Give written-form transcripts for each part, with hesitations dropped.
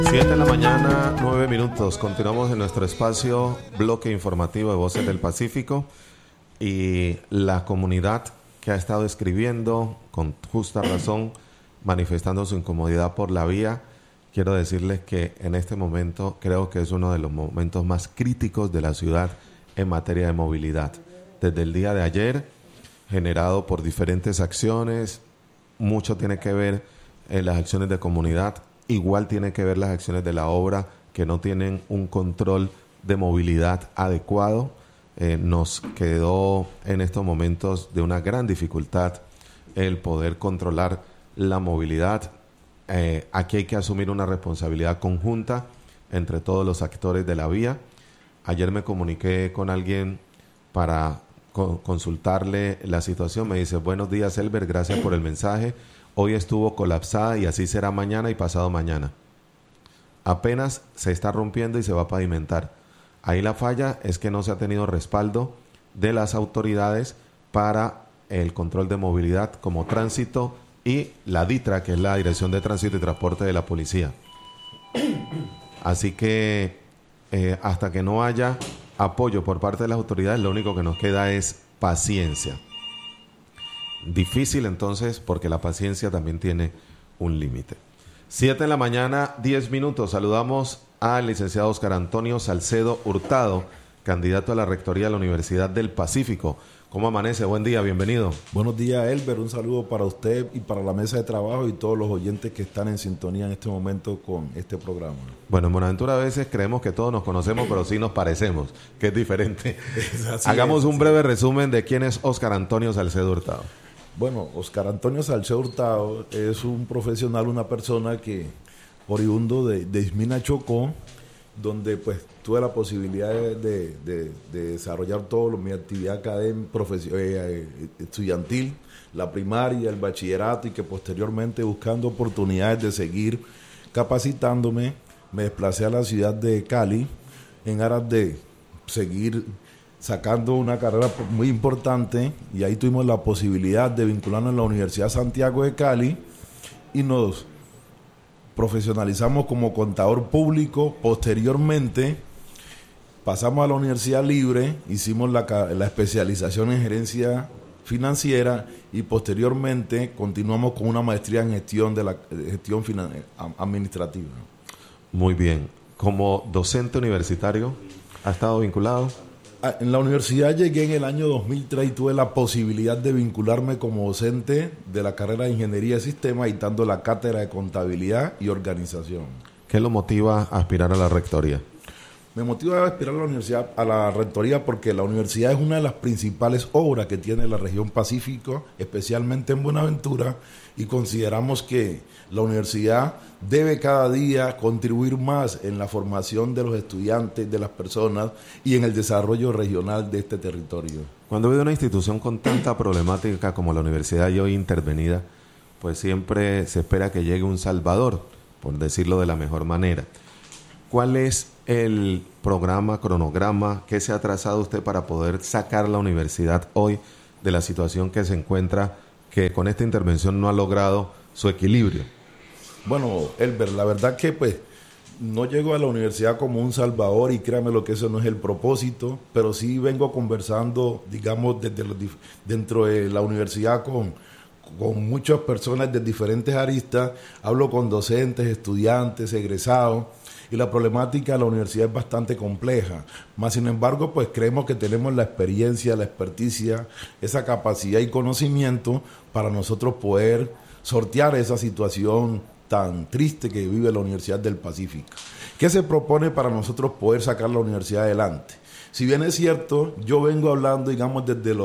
7 de la mañana, 9 minutos. Continuamos en nuestro espacio bloque informativo de Voces del Pacífico, y la comunidad que ha estado escribiendo con justa razón, manifestando su incomodidad por la vía. Quiero decirles que en este momento creo que es uno de los momentos más críticos de la ciudad en materia de movilidad. Desde el día de ayer, generado por diferentes acciones, mucho tiene que ver en las acciones de comunidad, igual tiene que ver las acciones de la obra que no tienen un control de movilidad adecuado. Nos quedó en estos momentos de una gran dificultad el poder controlar la movilidad. Aquí hay que asumir una responsabilidad conjunta entre todos los actores de la vía. Ayer me comuniqué con alguien para consultarle la situación. Me dice: buenos días, Elber, gracias por el mensaje. Hoy estuvo colapsada y así será mañana y pasado mañana. Apenas se está rompiendo y se va a pavimentar. Ahí la falla es que no se ha tenido respaldo de las autoridades para el control de movilidad como tránsito y la DITRA, que es la Dirección de Tránsito y Transporte de la Policía. Así que hasta que no haya apoyo por parte de las autoridades, lo único que nos queda es paciencia. Difícil entonces, porque la paciencia también tiene un límite. 7 de la mañana, 10 minutos. Saludamos al licenciado Óscar Antonio Salcedo Hurtado, candidato a la rectoría de la Universidad del Pacífico. ¿Cómo amanece? Buen día, bienvenido. Buenos días, Elber. Un saludo para usted y para la mesa de trabajo y todos los oyentes que están en sintonía en este momento con este programa. Bueno, en Buenaventura a veces creemos que todos nos conocemos, pero sí nos parecemos, que es diferente. Hagamos un breve resumen de quién es Óscar Antonio Salcedo Hurtado. Bueno, Óscar Antonio Salcedo Hurtado es un profesional, una persona que oriundo de Ismina, Chocó, donde pues tuve la posibilidad de desarrollar mi actividad académica, estudiantil, la primaria, el bachillerato, y que posteriormente, buscando oportunidades de seguir capacitándome, me desplacé a la ciudad de Cali en aras de seguir sacando una carrera muy importante, y ahí tuvimos la posibilidad de vincularnos en la Universidad Santiago de Cali y nos profesionalizamos como contador público. Posteriormente pasamos a la Universidad Libre, hicimos la especialización en gerencia financiera y posteriormente continuamos con una maestría en gestión administrativa. Muy bien. Como docente universitario, ¿ha estado vinculado? En la universidad llegué en el año 2003 y tuve la posibilidad de vincularme como docente de la carrera de Ingeniería de Sistemas, y dando la cátedra de Contabilidad y Organización. ¿Qué lo motiva a aspirar a la rectoría? Me motiva a aspirar a la universidad, a la rectoría, porque la universidad es una de las principales obras que tiene la región Pacífico, especialmente en Buenaventura, y consideramos que la universidad debe cada día contribuir más en la formación de los estudiantes, de las personas, y en el desarrollo regional de este territorio. Cuando veo una institución con tanta problemática como la universidad y hoy intervenida, pues siempre se espera que llegue un salvador, por decirlo de la mejor manera. ¿Cuál es el programa, cronograma que se ha trazado usted para poder sacar la universidad hoy de la situación que se encuentra, que con esta intervención no ha logrado su equilibrio? Bueno, Elber, la verdad que pues no llego a la universidad como un salvador, y créame lo que eso no es el propósito, pero sí vengo conversando, digamos, dentro de la universidad con muchas personas de diferentes aristas. Hablo con docentes, estudiantes, egresados, y la problemática de la universidad es bastante compleja. Más sin embargo, pues creemos que tenemos la experiencia, la experticia, esa capacidad y conocimiento para nosotros poder sortear esa situación tan triste que vive la Universidad del Pacífico. ¿Qué se propone para nosotros poder sacar la universidad adelante? Si bien es cierto, yo vengo hablando, digamos,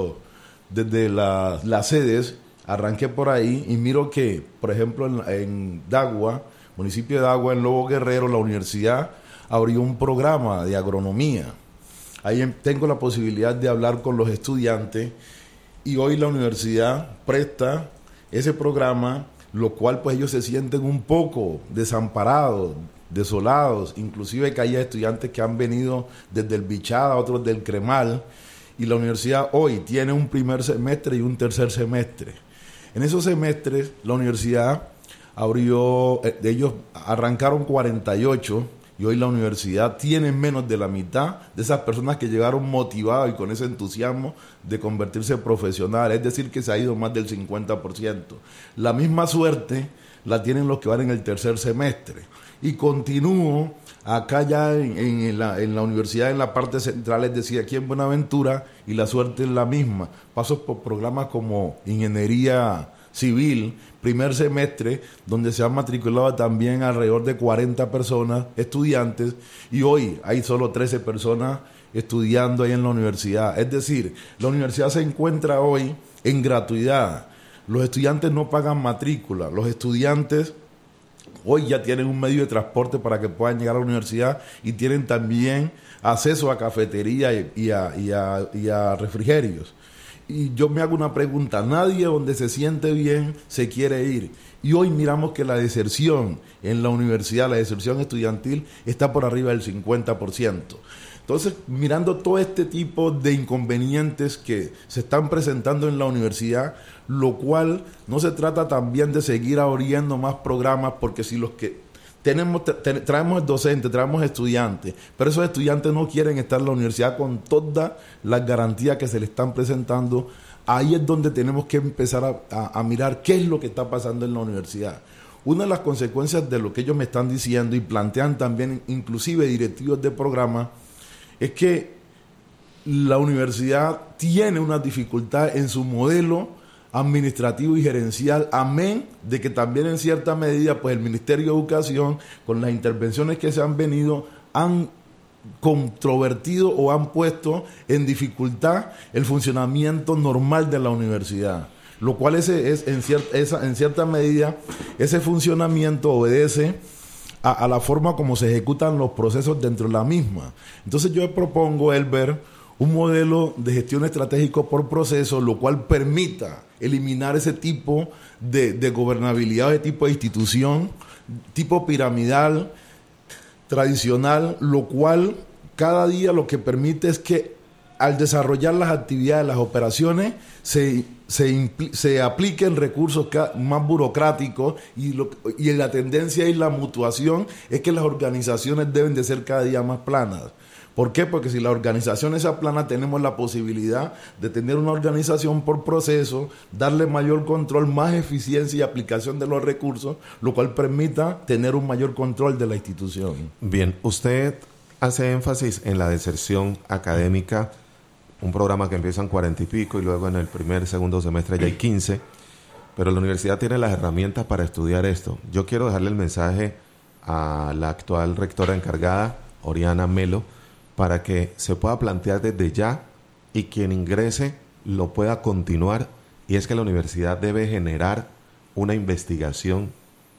desde las sedes, arranqué por ahí y miro que, por ejemplo, en Dagua, municipio de Dagua, en Lobo Guerrero, la universidad abrió un programa de agronomía. Ahí tengo la posibilidad de hablar con los estudiantes, y hoy la universidad presta ese programa, lo cual pues ellos se sienten un poco desamparados, desolados, inclusive que hay estudiantes que han venido desde el Bichada, otros del Cremal, y la universidad hoy tiene un primer semestre y un tercer semestre. En esos semestres la universidad ellos arrancaron 48 y hoy la universidad tiene menos de la mitad de esas personas que llegaron motivadas y con ese entusiasmo de convertirse en profesionales, es decir, que se ha ido más del 50%. La misma suerte la tienen los que van en el tercer semestre. Y continúo acá ya en la universidad, en la parte central, es decir, aquí en Buenaventura, y la suerte es la misma. Paso por programas como ingeniería civil, primer semestre, donde se han matriculado también alrededor de 40 personas, estudiantes, y hoy hay solo 13 personas estudiando ahí en la universidad. Es decir, la universidad se encuentra hoy en gratuidad. Los estudiantes no pagan matrícula, los estudiantes hoy ya tienen un medio de transporte para que puedan llegar a la universidad y tienen también acceso a cafetería y a refrigerios. Y yo me hago una pregunta, nadie donde se siente bien se quiere ir. Y hoy miramos que la deserción en la universidad, la deserción estudiantil, está por arriba del 50%. Entonces, mirando todo este tipo de inconvenientes que se están presentando en la universidad, lo cual no se trata también de seguir abriendo más programas, porque si los que traemos docentes, traemos estudiantes, pero esos estudiantes no quieren estar en la universidad con todas las garantías que se le están presentando, ahí es donde tenemos que empezar a mirar qué es lo que está pasando en la universidad. Una de las consecuencias de lo que ellos me están diciendo y plantean también inclusive directivos de programa es que la universidad tiene una dificultad en su modelo administrativo y gerencial, amén de que también en cierta medida pues el Ministerio de Educación, con las intervenciones que se han venido, han controvertido o han puesto en dificultad el funcionamiento normal de la universidad, lo cual en cierta medida ese funcionamiento obedece a la forma como se ejecutan los procesos dentro de la misma. Entonces yo propongo, Elber, un modelo de gestión estratégico por proceso, lo cual permita eliminar ese tipo de gobernabilidad, de tipo de institución, tipo piramidal, tradicional, lo cual cada día lo que permite es que al desarrollar las actividades, las operaciones, se apliquen recursos más burocráticos y la tendencia y la mutuación es que las organizaciones deben de ser cada día más planas. ¿Por qué? Porque si la organización es plana, tenemos la posibilidad de tener una organización por proceso, darle mayor control, más eficiencia y aplicación de los recursos, lo cual permita tener un mayor control de la institución. Bien, usted hace énfasis en la deserción académica, un programa que empieza en 40 y pico y luego en el segundo semestre ya hay 15, pero la universidad tiene las herramientas para estudiar esto. Yo quiero dejarle el mensaje a la actual rectora encargada, Oriana Melo, para que se pueda plantear desde ya y quien ingrese lo pueda continuar, y es que la universidad debe generar una investigación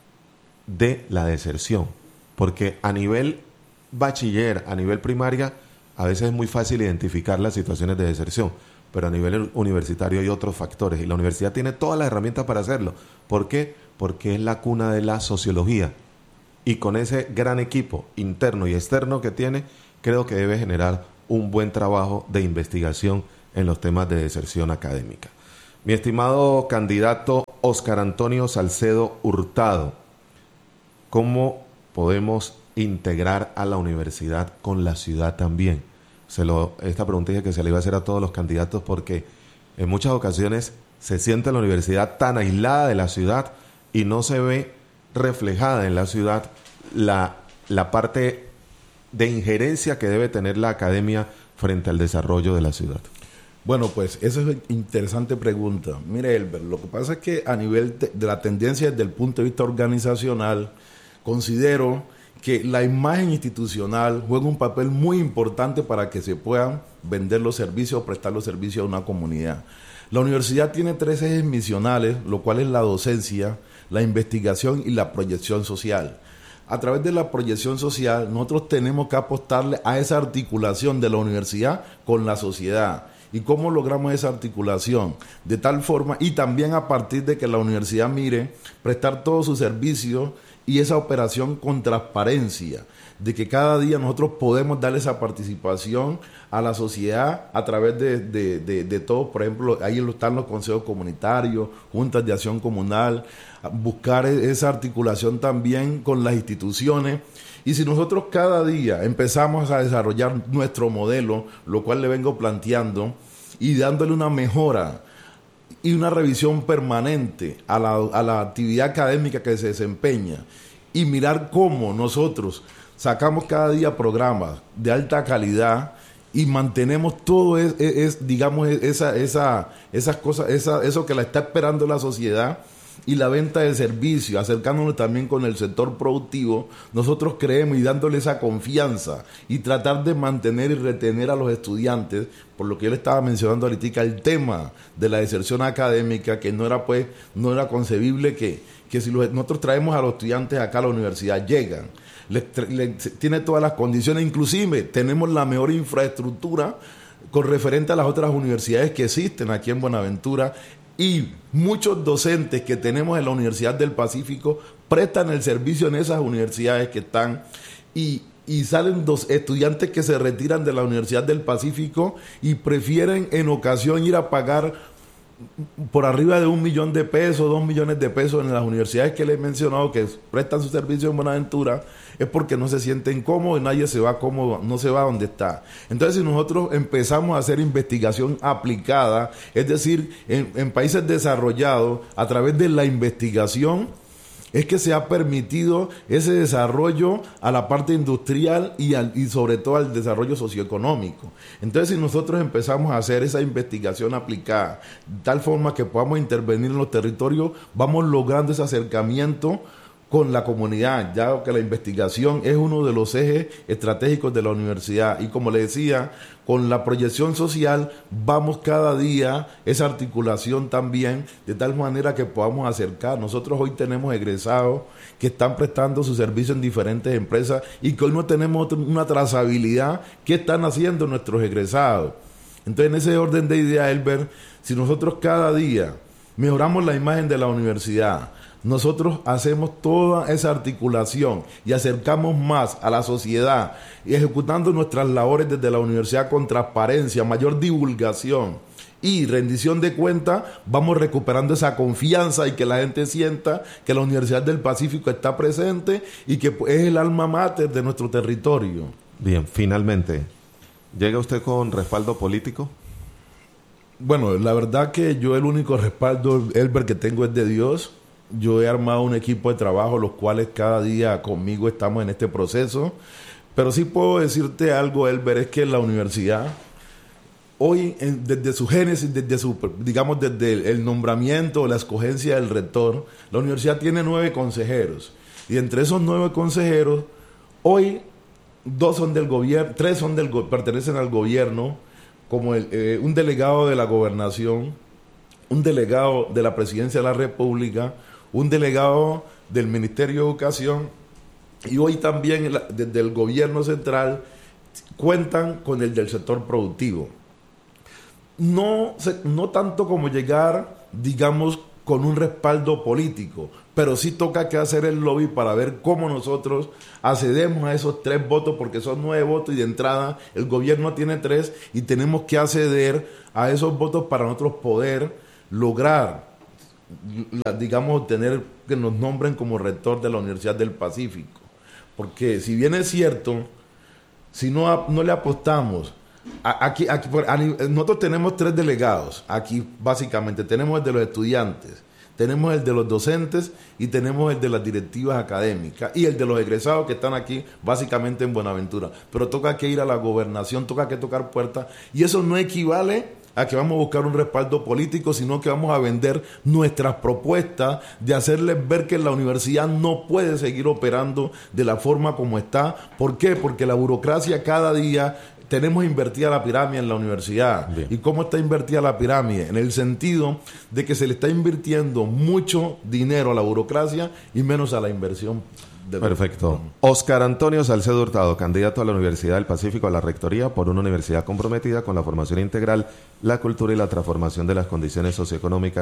de la deserción, porque a nivel bachiller, a nivel primaria, a veces es muy fácil identificar las situaciones de deserción, pero a nivel universitario hay otros factores y la universidad tiene todas las herramientas para hacerlo. ¿Por qué? Porque es la cuna de la sociología y con ese gran equipo interno y externo que tiene, creo que debe generar un buen trabajo de investigación en los temas de deserción académica. Mi estimado candidato Oscar Antonio Salcedo Hurtado, ¿cómo podemos integrar a la universidad con la ciudad también? Esta pregunta dije que se le iba a hacer a todos los candidatos porque en muchas ocasiones se siente la universidad tan aislada de la ciudad y no se ve reflejada en la ciudad la parte de injerencia que debe tener la academia frente al desarrollo de la ciudad. Bueno, pues esa es una interesante pregunta. Mire, Elber, lo que pasa es que a nivel de la tendencia desde el punto de vista organizacional, considero que la imagen institucional juega un papel muy importante para que se puedan vender los servicios o prestar los servicios a una comunidad. La universidad tiene 3 ejes misionales, lo cual es la docencia, la investigación y la proyección social. A través de la proyección social, nosotros tenemos que apostarle a esa articulación de la universidad con la sociedad. ¿Y cómo logramos esa articulación? De tal forma, y también a partir de que la universidad mire prestar todos sus servicios y esa operación con transparencia, de que cada día nosotros podemos darle esa participación a la sociedad a través de todo. Por ejemplo, ahí están los consejos comunitarios, juntas de acción comunal, buscar esa articulación también con las instituciones. Y si nosotros cada día empezamos a desarrollar nuestro modelo, lo cual le vengo planteando, y dándole una mejora y una revisión permanente a la actividad académica que se desempeña, y mirar cómo nosotros sacamos cada día programas de alta calidad y mantenemos todo digamos esas cosas, eso que la está esperando la sociedad, y la venta de servicios, acercándonos también con el sector productivo, nosotros creemos, y dándole esa confianza y tratar de mantener y retener a los estudiantes, por lo que yo le estaba mencionando ahorita, el tema de la deserción académica, que no era concebible que si nosotros traemos a los estudiantes acá a la universidad, llegan, tiene todas las condiciones, inclusive tenemos la mejor infraestructura con referente a las otras universidades que existen aquí en Buenaventura, y muchos docentes que tenemos en la Universidad del Pacífico prestan el servicio en esas universidades que están, y salen dos estudiantes que se retiran de la Universidad del Pacífico y prefieren en ocasión ir a pagar por arriba de $1 millón, $2 millones en las universidades que les he mencionado que prestan su servicio en Buenaventura, es porque no se sienten cómodos y nadie se va cómodo, no se va a donde está. Entonces, si nosotros empezamos a hacer investigación aplicada, es decir, en países desarrollados, a través de la investigación, es que se ha permitido ese desarrollo a la parte industrial y sobre todo al desarrollo socioeconómico. Entonces, si nosotros empezamos a hacer esa investigación aplicada, de tal forma que podamos intervenir en los territorios, vamos logrando ese acercamiento con la comunidad, ya que la investigación es uno de los ejes estratégicos de la universidad. Y como le decía, con la proyección social vamos cada día esa articulación también, de tal manera que podamos acercar. Nosotros hoy tenemos egresados que están prestando su servicio en diferentes empresas y que hoy no tenemos una trazabilidad qué están haciendo nuestros egresados. Entonces, en ese orden de ideas, Elber, si nosotros cada día mejoramos la imagen de la universidad, nosotros hacemos toda esa articulación y acercamos más a la sociedad, y ejecutando nuestras labores desde la universidad con transparencia, mayor divulgación y rendición de cuentas, vamos recuperando esa confianza y que la gente sienta que la Universidad del Pacífico está presente y que es el alma mater de nuestro territorio. Bien, finalmente, ¿llega usted con respaldo político? Bueno, la verdad que yo el único respaldo, Elber, que tengo es de Dios. Yo he armado un equipo de trabajo, los cuales cada día conmigo estamos en este proceso. Pero sí puedo decirte algo, Elber, es que la universidad, hoy, desde su génesis, desde el nombramiento, la escogencia del rector, la universidad tiene 9 consejeros. Y entre esos 9 consejeros, hoy 2 son del gobierno, 3 pertenecen al gobierno, como un delegado de la gobernación, un delegado de la presidencia de la República, un delegado del Ministerio de Educación, y hoy también desde el gobierno central cuentan con el del sector productivo. No tanto como llegar, digamos, con un respaldo político, pero sí toca que hacer el lobby para ver cómo nosotros accedemos a esos 3 votos, porque son 9 votos y de entrada el gobierno tiene 3 y tenemos que acceder a esos votos para nosotros poder lograr, digamos, tener que nos nombren como rector de la Universidad del Pacífico. Porque si bien es cierto, si no le apostamos, nosotros tenemos 3 delegados aquí, básicamente. Tenemos el de los estudiantes, tenemos el de los docentes y tenemos el de las directivas académicas y el de los egresados que están aquí básicamente en Buenaventura. Pero toca que ir a la gobernación, toca que tocar puertas, y eso no equivale a que vamos a buscar un respaldo político, sino que vamos a vender nuestras propuestas de hacerles ver que la universidad no puede seguir operando de la forma como está. ¿Por qué? Porque la burocracia cada día tenemos invertida la pirámide en la universidad. Bien. ¿Y cómo está invertida la pirámide? En el sentido de que se le está invirtiendo mucho dinero a la burocracia y menos a la inversión. Perfecto. Oscar Antonio Salcedo Hurtado, candidato a la Universidad del Pacífico a la rectoría por una universidad comprometida con la formación integral, la cultura y la transformación de las condiciones socioeconómicas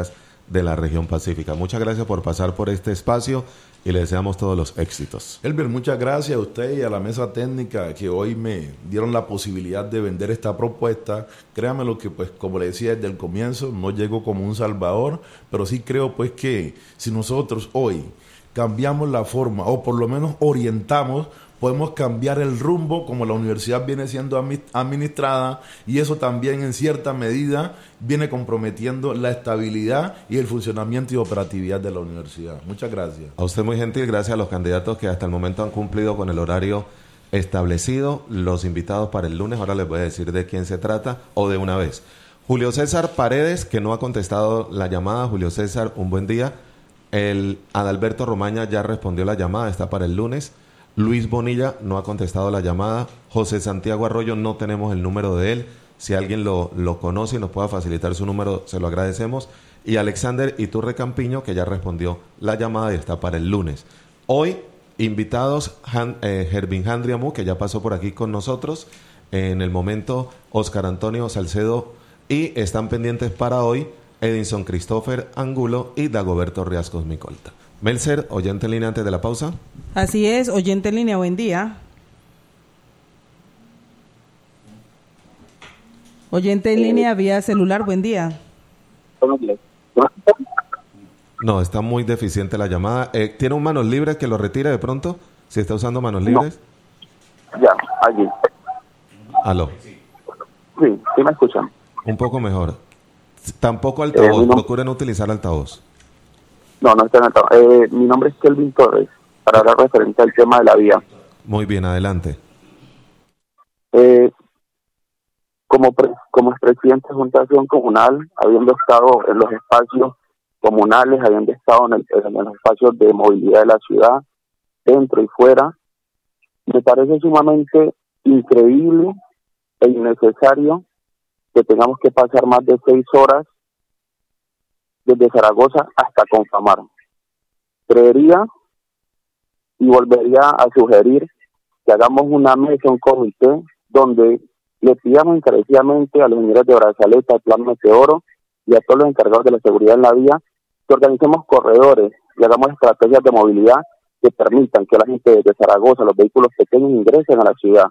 de la región pacífica. Muchas gracias por pasar por este espacio y le deseamos todos los éxitos. Elber, muchas gracias a usted y a la mesa técnica que hoy me dieron la posibilidad de vender esta propuesta. Créame lo que, pues, como le decía desde el comienzo, no llego como un salvador, pero sí creo pues que si nosotros hoy cambiamos la forma o por lo menos orientamos, podemos cambiar el rumbo como la universidad viene siendo administrada, y eso también en cierta medida viene comprometiendo la estabilidad y el funcionamiento y operatividad de la universidad. Muchas gracias. A usted muy gentil, gracias a los candidatos que hasta el momento han cumplido con el horario establecido. Los invitados para el lunes, ahora les voy a decir de quién se trata o de una vez. Julio César Paredes, que no ha contestado la llamada. Julio César, un buen día. El Adalberto Romaña ya respondió la llamada, está para el lunes. Luis Bonilla no ha contestado la llamada. José Santiago Arroyo, no tenemos el número de él. Si alguien lo conoce y nos pueda facilitar su número, se lo agradecemos. Y Alexander Iturre Campiño, que ya respondió la llamada y está para el lunes. Hoy, invitados, Gervin Handriamu, que ya pasó por aquí con nosotros. En el momento, Oscar Antonio Salcedo. Y están pendientes para hoy Edinson Christopher Angulo y Dagoberto Riascos Micolta. Melcer, oyente en línea antes de la pausa. Así es, oyente en línea, buen día. Oyente en línea vía celular, buen día. No, está muy deficiente la llamada. ¿Tiene un manos libres que lo retire de pronto? Si está usando manos libres. No. Ya, allí. Aló. Sí, sí me escuchan. Un poco mejor. Tampoco altavoz, procuren utilizar altavoz. No está en altavoz. Mi nombre es Kelvin Torres, para dar referencia al tema de la vía. Muy bien, adelante. Como expresidente de Junta de Acción Comunal, habiendo estado en los espacios comunales, habiendo estado en los espacios de movilidad de la ciudad, dentro y fuera, me parece sumamente increíble e innecesario que tengamos que pasar más de 6 horas desde Zaragoza hasta Confamar. Creería y volvería a sugerir que hagamos una mesa, un comité, donde le pidamos encarecidamente a los ingenieros de Brazaleta, al Plan Meteoro y a todos los encargados de la seguridad en la vía, que organicemos corredores y hagamos estrategias de movilidad que permitan que la gente de Zaragoza, los vehículos pequeños, ingresen a la ciudad.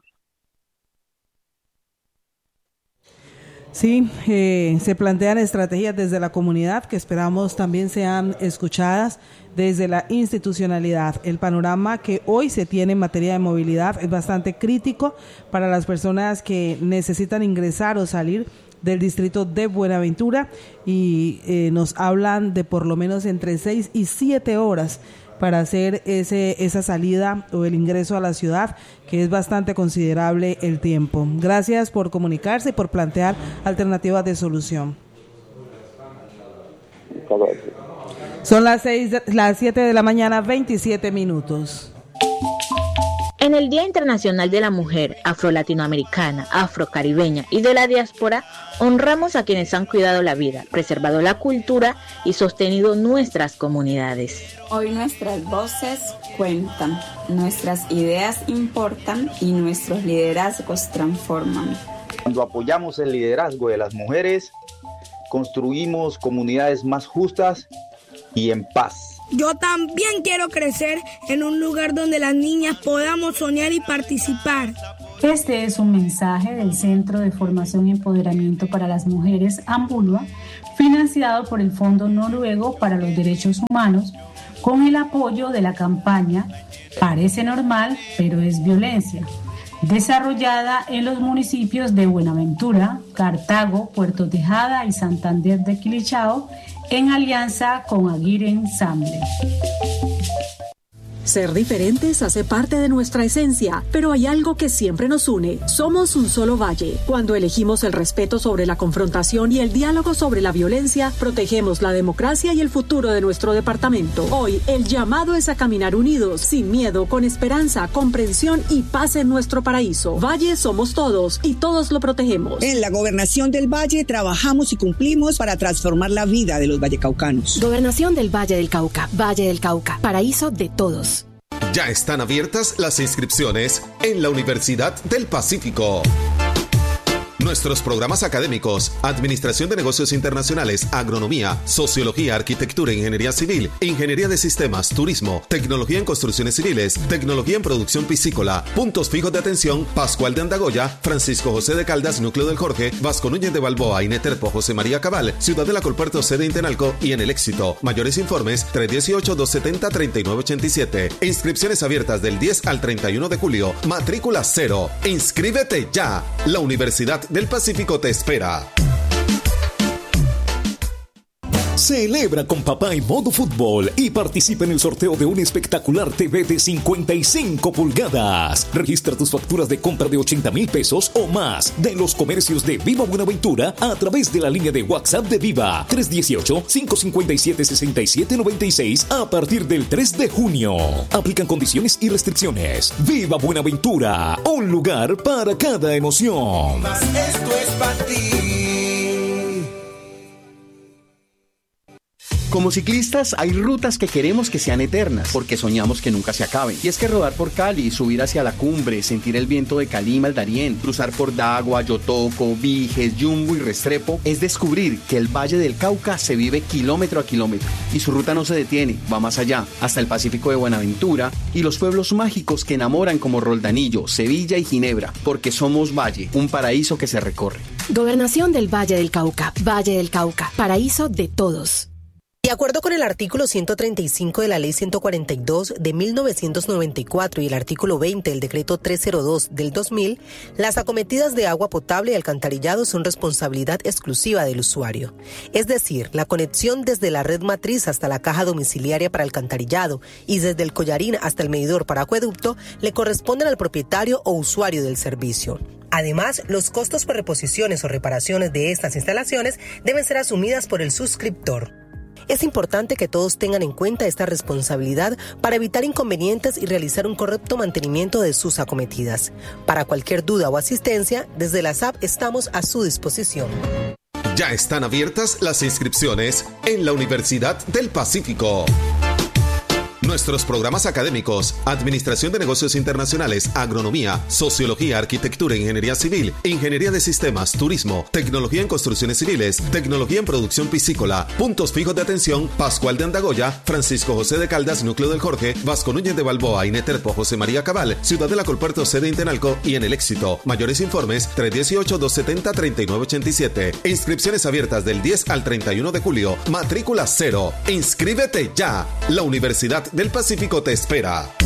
Sí, se plantean estrategias desde la comunidad que esperamos también sean escuchadas desde la institucionalidad. El panorama que hoy se tiene en materia de movilidad es bastante crítico para las personas que necesitan ingresar o salir del distrito de Buenaventura y nos hablan de por lo menos entre 6 y 7 horas para hacer esa salida o el ingreso a la ciudad, que es bastante considerable el tiempo. Gracias por comunicarse y por plantear alternativas de solución. Son las 7 de la mañana, 27 minutos. En el Día Internacional de la Mujer Afro-Latinoamericana, Afro-Caribeña y de la Diáspora, honramos a quienes han cuidado la vida, preservado la cultura y sostenido nuestras comunidades. Hoy nuestras voces cuentan, nuestras ideas importan y nuestros liderazgos transforman. Cuando apoyamos el liderazgo de las mujeres, construimos comunidades más justas y en paz. Yo también quiero crecer en un lugar donde las niñas podamos soñar y participar. Este es un mensaje del Centro de Formación y Empoderamiento para las Mujeres, Ambulua, financiado por el Fondo Noruego para los Derechos Humanos, con el apoyo de la campaña Parece Normal, pero es Violencia, desarrollada en los municipios de Buenaventura, Cartago, Puerto Tejada y Santander de Quilichao, en alianza con Aguirre Ensamble. Ser diferentes hace parte de nuestra esencia, pero hay algo que siempre nos une. Somos un solo valle. Cuando elegimos el respeto sobre la confrontación y el diálogo sobre la violencia, protegemos la democracia y el futuro de nuestro departamento. Hoy, el llamado es a caminar unidos, sin miedo, con esperanza, comprensión y paz en nuestro paraíso. Valle somos todos y todos lo protegemos. En la Gobernación del Valle trabajamos y cumplimos para transformar la vida de los vallecaucanos. Gobernación del Valle del Cauca, Valle del Cauca, paraíso de todos. Ya están abiertas las inscripciones en la Universidad del Pacífico. Nuestros programas académicos: Administración de Negocios Internacionales, Agronomía, Sociología, Arquitectura, Ingeniería Civil, Ingeniería de Sistemas, Turismo, Tecnología en Construcciones Civiles, Tecnología en Producción Piscícola. Puntos fijos de atención: Pascual de Andagoya, Francisco José de Caldas, Núcleo del Jorge, Vasco Núñez de Balboa, Ineterpo, José María Cabal, Ciudad de la Colpuerto, sede Intenalco y en El Éxito. Mayores informes: 318-270-3987. Inscripciones abiertas del 10 al 31 de julio. Matrícula cero. ¡Inscríbete ya! La Universidad del Pacífico te espera. Celebra con papá en modo fútbol y participa en el sorteo de un espectacular TV de 55 pulgadas. Registra tus facturas de compra de 80,000 pesos o más de los comercios de Viva Buenaventura a través de la línea de WhatsApp de Viva 318-557-6796 a partir del 3 de junio. Aplican condiciones y restricciones. Viva Buenaventura, un lugar para cada emoción. Más esto es para ti. Como ciclistas hay rutas que queremos que sean eternas, porque soñamos que nunca se acaben. Y es que rodar por Cali, subir hacia la cumbre, sentir el viento de Calima al Darién, cruzar por Dagua, Yotoco, Viges, Yumbo y Restrepo, es descubrir que el Valle del Cauca se vive kilómetro a kilómetro. Y su ruta no se detiene, va más allá, hasta el Pacífico de Buenaventura y los pueblos mágicos que enamoran como Roldanillo, Sevilla y Ginebra, porque somos Valle, un paraíso que se recorre. Gobernación del Valle del Cauca, paraíso de todos. De acuerdo con el artículo 135 de la Ley 142 de 1994 y el artículo 20 del Decreto 302 del 2000, las acometidas de agua potable y alcantarillado son responsabilidad exclusiva del usuario. Es decir, la conexión desde la red matriz hasta la caja domiciliaria para alcantarillado y desde el collarín hasta el medidor para acueducto le corresponden al propietario o usuario del servicio. Además, los costos por reposiciones o reparaciones de estas instalaciones deben ser asumidas por el suscriptor. Es importante que todos tengan en cuenta esta responsabilidad para evitar inconvenientes y realizar un correcto mantenimiento de sus acometidas. Para cualquier duda o asistencia, desde la SAP estamos a su disposición. Ya están abiertas las inscripciones en la Universidad del Pacífico. Nuestros programas académicos: Administración de Negocios Internacionales, Agronomía, Sociología, Arquitectura, Ingeniería Civil, Ingeniería de Sistemas, Turismo, Tecnología en Construcciones Civiles, Tecnología en Producción Piscícola. Puntos fijos de atención: Pascual de Andagoya, Francisco José de Caldas, Núcleo del Jorge, Vasco Núñez de Balboa, Ineterpo, José María Cabal, Ciudad de la Colpuerto, sede Intenalco y en El Éxito. Mayores informes: 318-270-3987. Inscripciones abiertas del 10 al 31 de julio. Matrícula cero. ¡Inscríbete ya! La Universidad del Pacífico te espera.